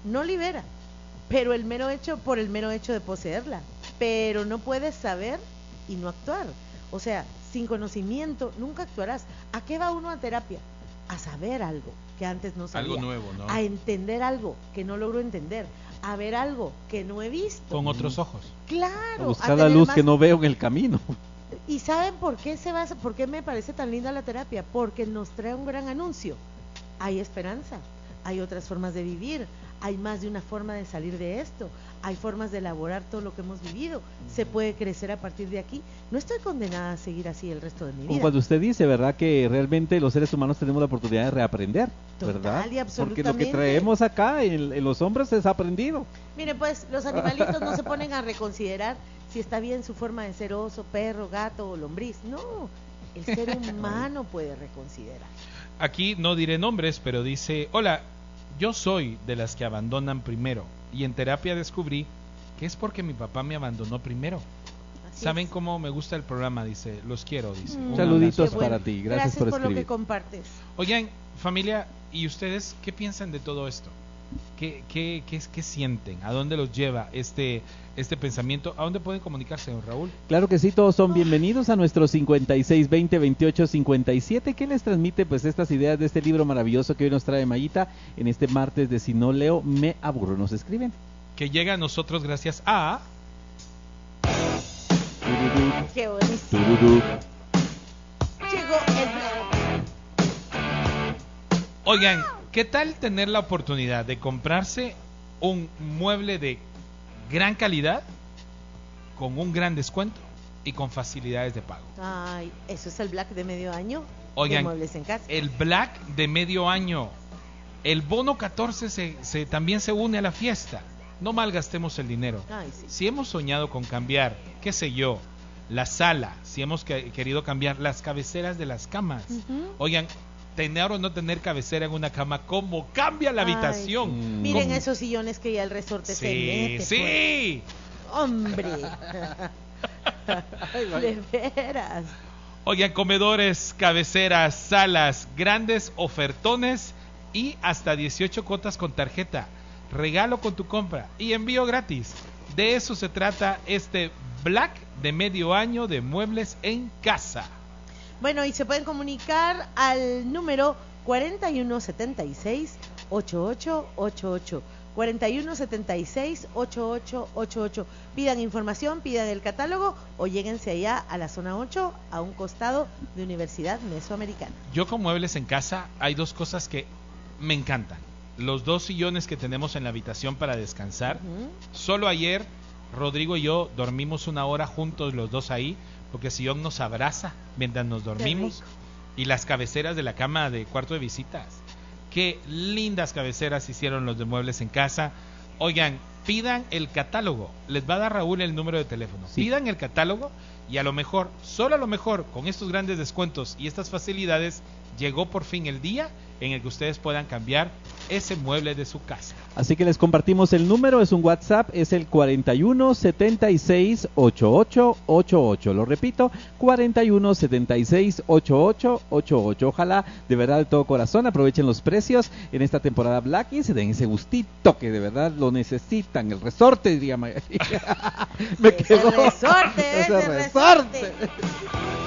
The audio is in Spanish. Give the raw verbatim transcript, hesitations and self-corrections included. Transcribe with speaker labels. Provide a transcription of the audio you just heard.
Speaker 1: no libera, pero el mero hecho, por el mero hecho de poseerla, pero no puedes saber y no actuar. O sea, sin conocimiento nunca actuarás. ¿A qué va uno a terapia? A saber algo que antes no sabía.
Speaker 2: Algo nuevo, ¿no?
Speaker 1: A entender algo que no logro entender. A ver algo que no he visto.
Speaker 2: Con otros ojos.
Speaker 1: Claro.
Speaker 3: A buscar la luz más... que no veo en el camino.
Speaker 1: ¿Y saben por qué se basa, por qué me parece tan linda la terapia? Porque nos trae un gran anuncio. Hay esperanza, hay otras formas de vivir, hay más de una forma de salir de esto, hay formas de elaborar todo lo que hemos vivido, se puede crecer a partir de aquí. No estoy condenada a seguir así el resto de mi vida.
Speaker 3: Como cuando usted dice, ¿verdad?, que realmente los seres humanos tenemos la oportunidad de reaprender, ¿verdad?
Speaker 1: Total y absolutamente.
Speaker 3: Porque lo que traemos acá en, en los hombres es aprendido.
Speaker 1: Miren, pues, los animalitos no se ponen a reconsiderar si está bien su forma de ser oso, perro, gato o lombriz. No, el ser humano puede reconsiderar.
Speaker 2: Aquí no diré nombres, pero dice: hola, yo soy de las que abandonan primero, y en terapia descubrí que es porque mi papá me abandonó primero. Así ¿Saben es. Cómo me gusta el programa? Dice, los quiero, dice.
Speaker 1: Mm,
Speaker 3: saluditos
Speaker 1: bueno.
Speaker 3: para ti, gracias,
Speaker 1: gracias
Speaker 3: por,
Speaker 1: por
Speaker 3: escribir.
Speaker 1: lo que compartes.
Speaker 2: Oigan, familia, ¿y ustedes qué piensan de todo esto? ¿Qué, qué, qué, qué sienten? ¿A dónde los lleva este, este pensamiento? ¿A dónde pueden comunicarse, don Raúl?
Speaker 3: Claro que sí, todos son bienvenidos a nuestro cincuenta y seis veinte veintiocho cincuenta y siete, que les transmite pues estas ideas de este libro maravilloso que hoy nos trae Mayita en este martes de Si no leo, me aburro. Nos escriben.
Speaker 2: Que llega a nosotros gracias a...
Speaker 1: Qué bonito. Llegó el...
Speaker 2: Oigan, ¿qué tal tener la oportunidad de comprarse un mueble de gran calidad con un gran descuento y con facilidades de pago?
Speaker 1: Ay, eso es el Black de medio año.
Speaker 2: Oigan,
Speaker 1: de Muebles en Casa.
Speaker 2: El Black de medio año. El bono catorce se, se, también se une a la fiesta. No malgastemos el dinero.
Speaker 1: Ay, sí.
Speaker 2: Si hemos soñado con cambiar, qué sé yo, la sala, si hemos que, querido cambiar las cabeceras de las camas. Uh-huh. Oigan, tener o no tener cabecera en una cama, ¿cómo cambia la habitación?
Speaker 1: Ay, miren ¿Cómo? Esos sillones que ya el resorte
Speaker 2: sí,
Speaker 1: se mete.
Speaker 2: Sí,
Speaker 1: pues. Hombre. De veras.
Speaker 2: Oigan, comedores, cabeceras, salas, grandes ofertones y hasta dieciocho cuotas con tarjeta. Regalo con tu compra y envío gratis. De eso se trata este Black de medio año de Muebles en Casa.
Speaker 1: Bueno, y se pueden comunicar al número cuarenta y uno setenta y seis ochenta y ocho ochenta y ocho. cuarenta y uno setenta y seis ochenta y ocho ochenta y ocho. Pidan información, pidan el catálogo o lléguense allá a la zona ocho, a un costado de Universidad Mesoamericana.
Speaker 2: Yo con Muebles en Casa hay dos cosas que me encantan. Los dos sillones que tenemos en la habitación para descansar. Uh-huh. Solo ayer Rodrigo y yo dormimos una hora juntos los dos ahí, porque el sillón nos abraza mientras nos dormimos. Y las cabeceras de la cama de cuarto de visitas. Qué lindas cabeceras hicieron los de Muebles en Casa. Oigan, pidan el catálogo. Les va a dar Raúl el número de teléfono. Sí. Pidan el catálogo y a lo mejor, solo a lo mejor, con estos grandes descuentos y estas facilidades, llegó por fin el día en el que ustedes puedan cambiar ese mueble de su casa.
Speaker 3: Así que les compartimos el número, es un WhatsApp, es el cuarenta y uno setenta y seis ochenta y ocho ochenta y ocho. Lo repito, cuarenta y uno setenta y seis ochenta y ocho ochenta y ocho. Ojalá de verdad de todo corazón aprovechen los precios en esta temporada Black y se den ese gustito que de verdad lo necesitan. El resorte, diría. Me quedó.
Speaker 1: Ese resorte, ese, ese resorte. resorte.